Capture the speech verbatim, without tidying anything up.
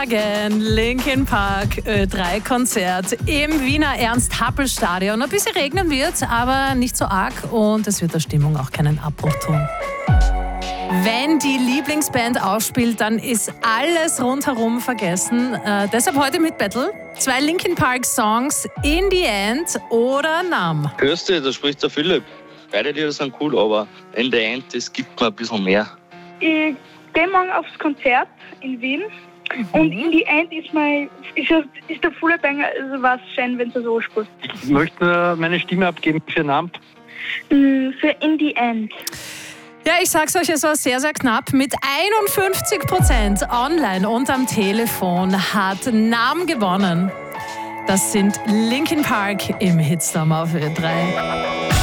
Morgen, Linkin Park Ö drei Konzert im Wiener Ernst-Happel-Stadion. Ein bisschen regnen wird, aber nicht so arg und es wird der Stimmung auch keinen Abbruch tun. Wenn die Lieblingsband aufspielt, dann ist alles rundherum vergessen. Äh, deshalb heute mit Battle. Zwei Linkin Park Songs, In the End oder Numb. Hörst du, da spricht der Philipp. Beide Lieder sind cool, aber In the End, das gibt mir ein bisschen mehr. Ich gehe morgen aufs Konzert in Wien. Mhm. Und In the End ist, mein, ist, ist der volle Banger, also war es schön, wenn es so spielt. Ich möchte meine Stimme abgeben für Numb. Für In the End. Ja, ich sag's euch, es war sehr, sehr knapp. Mit einundfünfzig Prozent online und am Telefon hat Numb gewonnen. Das sind Linkin Park im Hitstorm auf Ö drei.